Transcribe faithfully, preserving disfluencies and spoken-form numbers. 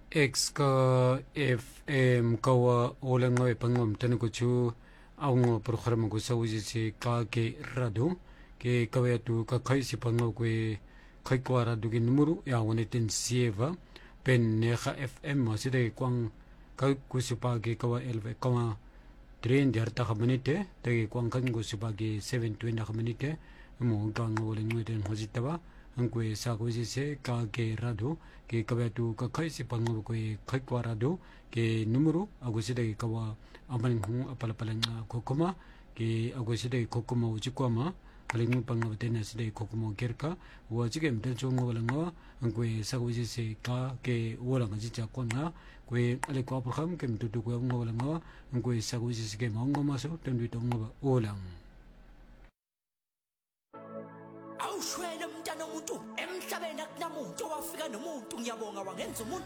X ka F M kawa olang ngoy pangom tanu ko chu aung program ko sa uji si ka ke radu ke kawa tu ka khai si pango ko khai ko radu ki numero ya woni ten sieva pen ne kha F M ma si de kwang ka ku si pa ke kawa elve kawa train di harta khamanite te kwang kan ko si pa ke seven twenty khamanite mo ka ngol ngoy ten hojita ba ang ko sa ko si se ka ke radu ke kawa tu ka khai si pango ko khai ko radu ke numero ago si de kawa aman hu apala pala kokoma ke ago si de kokoma uji kwama aling pang tena si de kokoma kerka wa chi ke mten chong wala nga ang ko sa ko si se ka ke wala nga ji cha ko na ko ale ko program ke mtu tu ko wala nga ang ko sa ko si se ke mong ma so ten du tong ba olang awushwele mntana omuntu emhlabeni akunamuntu owafika nomuntu ngiyabonga wangenza umuntu